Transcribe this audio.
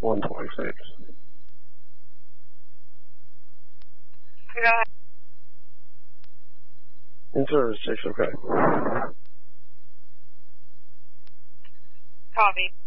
126. Go ahead. In service 6, okay. Copy.